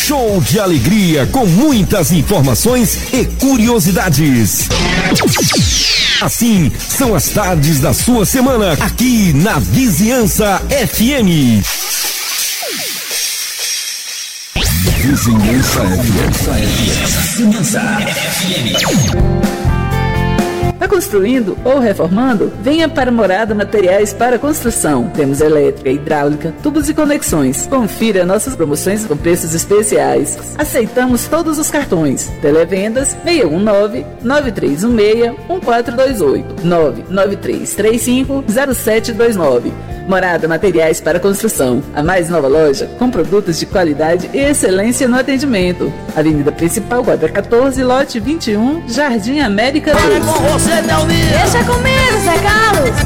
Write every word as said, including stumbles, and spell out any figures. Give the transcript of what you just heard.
show de alegria com muitas informações e curiosidades. Assim são as tardes da sua semana aqui na Vizinhança F M. Vizinhança F M. Vizinhança F M. Está construindo ou reformando? Venha para Morada Materiais para Construção. Temos elétrica, hidráulica, tubos e conexões. Confira nossas promoções com preços especiais. Aceitamos todos os cartões. Televendas seis um nove, nove três um seis, um quatro dois oito, nove nove três três cinco, zero sete dois nove. Morada Materiais para Construção, a mais nova loja com produtos de qualidade e excelência no atendimento. Avenida Principal, quadra quatorze, lote vinte e um, Jardim América dois. Deixa comigo, Zé Carlos!